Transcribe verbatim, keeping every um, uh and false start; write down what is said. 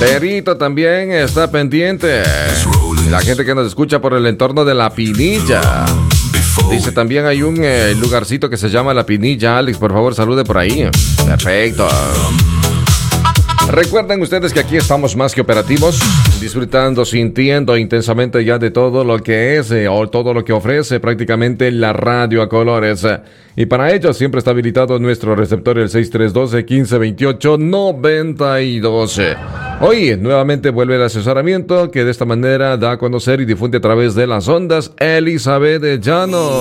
Perito también está pendiente. La gente que nos escucha por el entorno de La Pinilla. Dice también hay un eh, lugarcito que se llama La Pinilla. Alex, por favor, salude por ahí. Perfecto. Recuerden ustedes que aquí estamos más que operativos, disfrutando, sintiendo intensamente ya de todo lo que es eh, o todo lo que ofrece prácticamente la radio a colores. Y para ello siempre está habilitado nuestro receptor el seis tres uno dos, uno cinco dos ocho, nueve dos. Hoy nuevamente vuelve el asesoramiento que de esta manera da a conocer y difunde a través de las ondas Elizabeth Llano.